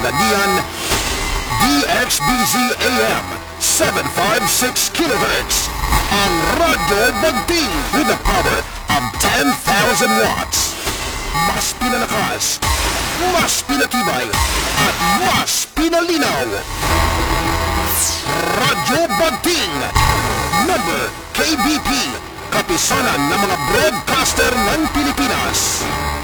Pagadian, DXBZ AM 756 kHz, ang Radyo Bagting with the power of 10,000 watts. Mas pinalakas, mas pinatibay, at mas pinalinaw. Radyo Bagting, member KBP, kapisanan ng mga broadcaster ng Pilipinas.